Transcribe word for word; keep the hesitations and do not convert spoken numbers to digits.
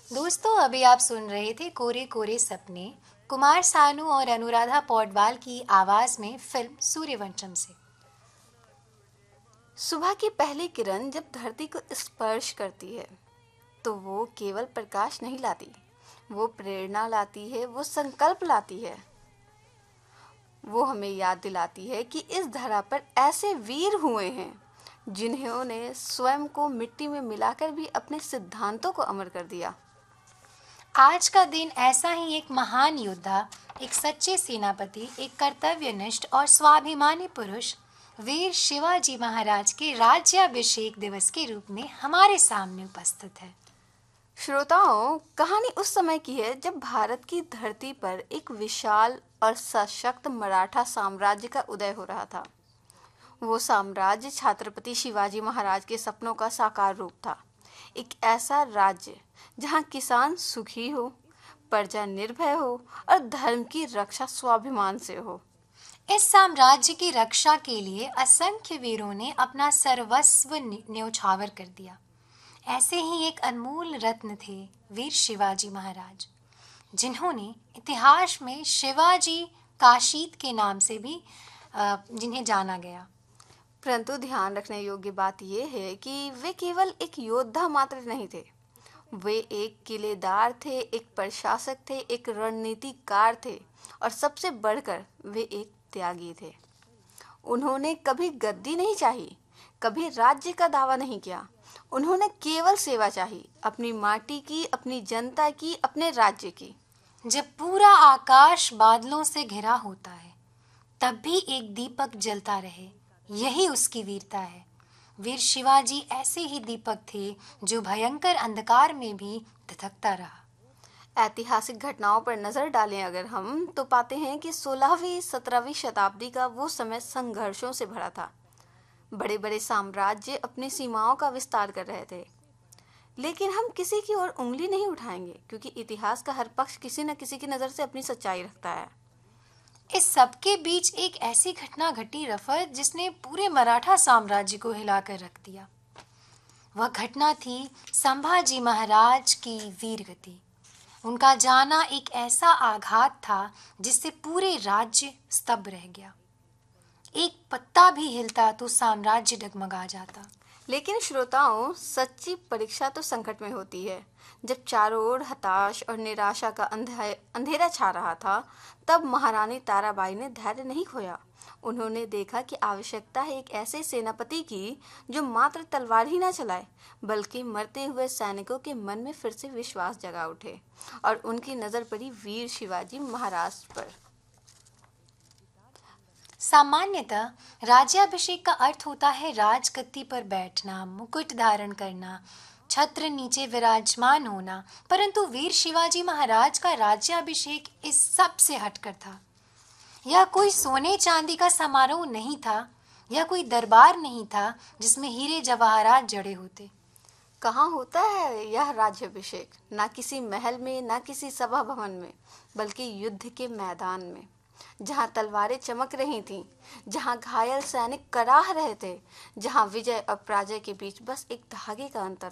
दोस्तों, अभी आप सुन रहे थे कोरे कोरे सपने, कुमार सानू और अनुराधा पौडवाल की आवाज में फिल्म सूर्यवंशम से। सुबह की पहली किरण जब धरती को स्पर्श करती है तो वो केवल प्रकाश नहीं लाती, वो प्रेरणा लाती है, वो संकल्प लाती है। वो हमें याद दिलाती है कि इस धरा पर ऐसे वीर हुए हैं जिन्होंने स्वयं को मिट्टी में मिलाकर भी अपने सिद्धांतों को अमर कर दिया। आज का दिन ऐसा ही एक महान योद्धा, एक सच्चे सेनापति, एक कर्तव्यनिष्ठ और स्वाभिमानी पुरुष वीर शिवाजी महाराज के राज्याभिषेक दिवस के रूप में हमारे सामने उपस्थित है। श्रोताओं, कहानी उस समय की है जब भारत की धरती पर एक विशाल और सशक्त मराठा साम्राज्य का उदय हो रहा था। वो साम्राज्य छत्रपति शिवाजी महाराज के सपनों का साकार रूप था। एक ऐसा राज्य जहां किसान सुखी हो, प्रजा निर्भय हो और धर्म की रक्षा स्वाभिमान से हो। इस साम्राज्य की रक्षा के लिए असंख्य वीरों ने अपना सर्वस्व न्योछावर कर दिया। ऐसे ही एक अनमोल रत्न थे वीर शिवाजी महाराज, जिन्होंने इतिहास में शिवाजी काशीद के नाम से भी जिन्हें जाना गया। परंतु ध्यान रखने योग्य बात यह है कि वे केवल एक योद्धा मात्र नहीं थे। वे एक किलेदार थे, एक प्रशासक थे, एक रणनीतिकार थे और सबसे बढ़कर वे एक त्यागी थे। उन्होंने कभी गद्दी नहीं चाही, कभी राज्य का दावा नहीं किया। उन्होंने केवल सेवा चाही, अपनी माटी की, अपनी जनता की, अपने राज्य की। जब पूरा आकाश बादलों से घिरा होता है, तब भी एक दीपक जलता रहे, यही उसकी वीरता है। वीर शिवाजी ऐसे ही दीपक थे जो भयंकर अंधकार में भी धधकता रहा। ऐतिहासिक घटनाओं पर नजर डालें अगर हम, तो पाते हैं कि सोलहवीं सत्रहवीं शताब्दी का वो समय संघर्षों से भरा था। बड़े बड़े साम्राज्य अपनी सीमाओं का विस्तार कर रहे थे, लेकिन हम किसी की ओर उंगली नहीं उठाएंगे, क्योंकि इतिहास का हर पक्ष किसी न किसी की नज़र से अपनी सच्चाई रखता है। इस सबके बीच एक ऐसी घटना घटी रफत, जिसने पूरे मराठा साम्राज्य को हिलाकर रख दिया। वह घटना थी संभाजी महाराज की वीरगति। उनका जाना एक ऐसा आघात था जिससे पूरे राज्य स्तब्ध रह गया। एक पत्ता भी हिलता तो साम्राज्य डगमगा जाता। लेकिन श्रोताओं, सच्ची परीक्षा तो संकट में होती है। जब चारों ओर हताश और निराशा का अंधेरा छा रहा था, तब महारानी ताराबाई ने धैर्य नहीं खोया। उन्होंने देखा कि आवश्यकता है एक ऐसे सेनापति की जो मात्र तलवार ही न चलाए, बल्कि मरते हुए सैनिकों के मन में फिर से विश्वास जगा उठे। और उनकी नजर पड़ी वीर शिवाजी महाराज पर। सामान्यतः राज्याभिषेक का अर्थ होता है राजगद्दी पर बैठना, मुकुट धारण करना, छत्र नीचे विराजमान होना। परंतु वीर शिवाजी महाराज का राज्याभिषेक इस सब से हटकर था। यह कोई सोने चांदी का समारोह नहीं था, यह कोई दरबार नहीं था जिसमें हीरे जवाहरात जड़े होते। कहाँ होता है यह राज्याभिषेक? ना किसी महल में, ना किसी सभा भवन में, बल्कि युद्ध के मैदान में, जहाँ तलवारें चमक रही थीं, जहाँ घायल सैनिक कराह रहे थे, जहाँ विजय और पराजय के बीच बस एक धागे का अंतर